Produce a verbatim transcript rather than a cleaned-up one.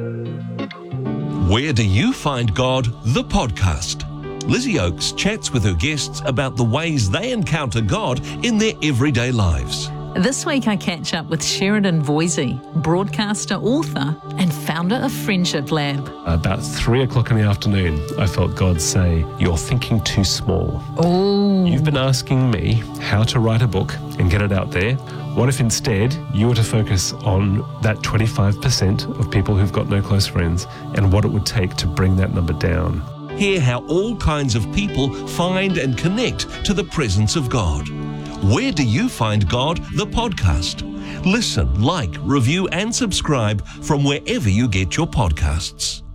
Where Do You Find God? The podcast. Lizzie Oakes chats with her guests about the ways they encounter God in their everyday lives. This week I catch up with Sheridan Voisey, broadcaster, author and founder of Friendship Lab. About three o'clock in the afternoon, I felt God say, "You're thinking too small. Oh. You've been asking me how to write a book and get it out there. What if instead you were to focus on that twenty-five percent of people who've got no close friends and what it would take to bring that number down?" Hear how all kinds of people find and connect to the presence of God. Where Do You Find God? The podcast. Listen, like, review and subscribe from wherever you get your podcasts.